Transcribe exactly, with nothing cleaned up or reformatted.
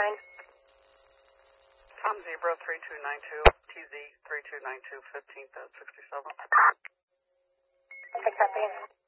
sign. Tom Zebra three two nine two, T Z three two nine two, fifteenth at sixty-seven. I copy.